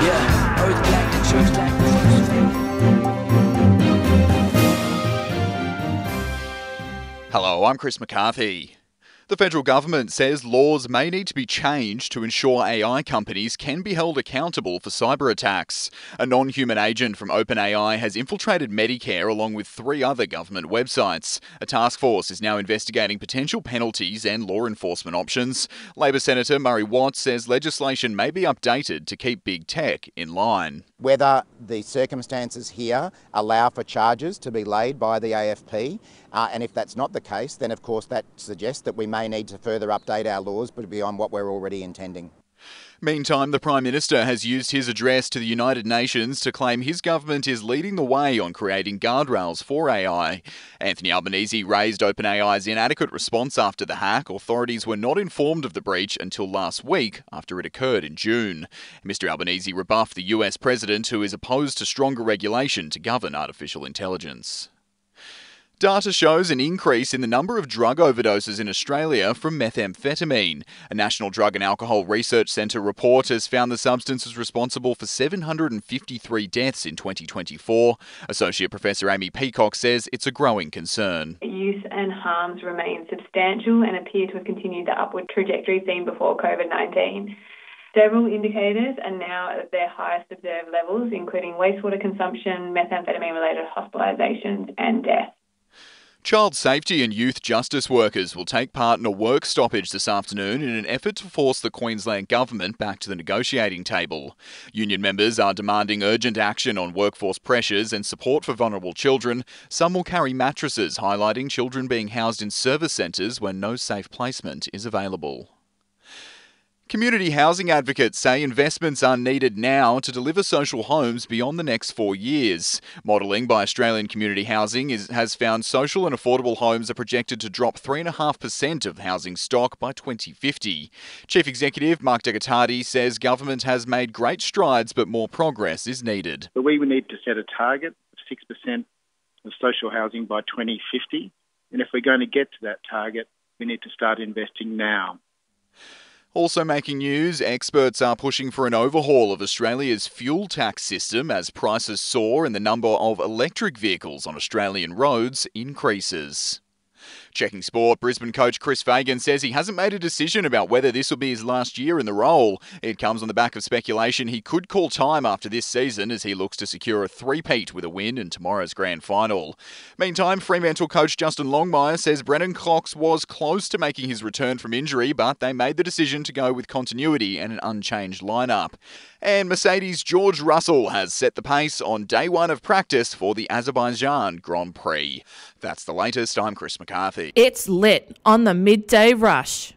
Yeah, Earth Black, the church black. Hello, I'm Chris McCarthy. The federal government says laws may need to be changed to ensure AI companies can be held accountable for cyber attacks. A non-human agent from OpenAI has infiltrated Medicare along with 3 other government websites. A task force is now investigating potential penalties and law enforcement options. Labor Senator Murray Watt says legislation may be updated to keep big tech in line. Whether the circumstances here allow for charges to be laid by the AFP, and if that's not the case, then of course that suggests that we may need to further update our laws, but beyond what we're already intending. Meantime, the Prime Minister has used his address to the United Nations to claim his government is leading the way on creating guardrails for AI. Anthony Albanese raised OpenAI's inadequate response after the hack. Authorities were not informed of the breach until last week, after it occurred in June. Mr Albanese rebuffed the US President, who is opposed to stronger regulation to govern artificial intelligence. Data shows an increase in the number of drug overdoses in Australia from methamphetamine. A National Drug and Alcohol Research Centre report has found the substance was responsible for 753 deaths in 2024. Associate Professor Amy Peacock says it's a growing concern. Use and harms remain substantial and appear to have continued the upward trajectory seen before COVID-19. Several indicators are now at their highest observed levels, including wastewater consumption, methamphetamine-related hospitalisations and deaths. Child safety and youth justice workers will take part in a work stoppage this afternoon in an effort to force the Queensland Government back to the negotiating table. Union members are demanding urgent action on workforce pressures and support for vulnerable children. Some will carry mattresses, highlighting children being housed in service centres where no safe placement is available. Community housing advocates say investments are needed now to deliver social homes beyond the next 4 years. Modelling by Australian Community Housing has found social and affordable homes are projected to drop 3.5% of housing stock by 2050. Chief Executive Mark Degatardi says government has made great strides, but more progress is needed. But we would need to set a target of 6% of social housing by 2050. And if we're going to get to that target, we need to start investing now. Also making news, experts are pushing for an overhaul of Australia's fuel tax system as prices soar and the number of electric vehicles on Australian roads increases. Checking sport, Brisbane coach Chris Fagan says he hasn't made a decision about whether this will be his last year in the role. It comes on the back of speculation he could call time after this season as he looks to secure a three-peat with a win in tomorrow's grand final. Meantime, Fremantle coach Justin Longmire says Brennan Cox was close to making his return from injury, but they made the decision to go with continuity and an unchanged lineup. And Mercedes' George Russell has set the pace on day 1 of practice for the Azerbaijan Grand Prix. That's the latest. I'm Chris McCarthy. It's lit on the midday rush.